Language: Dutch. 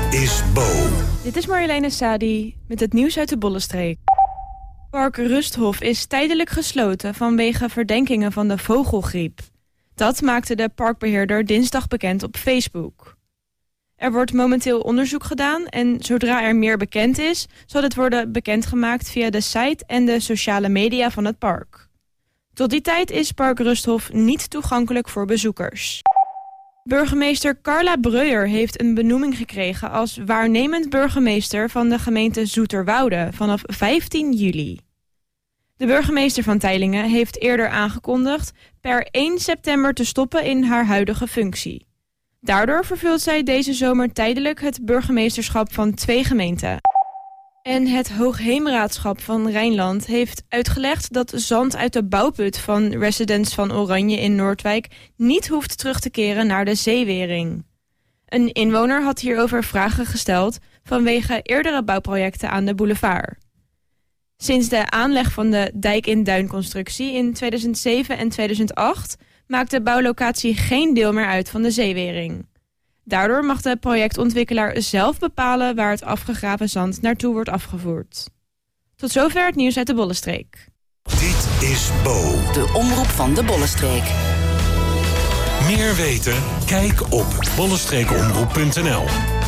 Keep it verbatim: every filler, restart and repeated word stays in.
is Bo. Dit is Marjoleine Sadi met het nieuws uit de Bollenstreek. Park Rusthof is tijdelijk gesloten vanwege verdenkingen van de vogelgriep. Dat maakte de parkbeheerder dinsdag bekend op Facebook. Er wordt momenteel onderzoek gedaan en zodra er meer bekend is, zal dit worden bekendgemaakt via de site en de sociale media van het park. Tot die tijd is Park Rusthof niet toegankelijk voor bezoekers. Burgemeester Carla Breuer heeft een benoeming gekregen als waarnemend burgemeester van de gemeente Zoeterwoude vanaf vijftien juli. De burgemeester van Teylingen heeft eerder aangekondigd per één september te stoppen in haar huidige functie. Daardoor vervult zij deze zomer tijdelijk het burgemeesterschap van twee gemeenten. En het Hoogheemraadschap van Rijnland heeft uitgelegd dat zand uit de bouwput van Residence van Oranje in Noordwijk niet hoeft terug te keren naar de zeewering. Een inwoner had hierover vragen gesteld vanwege eerdere bouwprojecten aan de boulevard. Sinds de aanleg van de dijk in duinconstructie in tweeduizend zeven en tweeduizend acht maakt de bouwlocatie geen deel meer uit van de zeewering. Daardoor mag de projectontwikkelaar zelf bepalen waar het afgegraven zand naartoe wordt afgevoerd. Tot zover het nieuws uit de Bollenstreek. Dit is Bo. De omroep van de Bollenstreek. Meer weten? Kijk op bollenstreekomroep punt n l.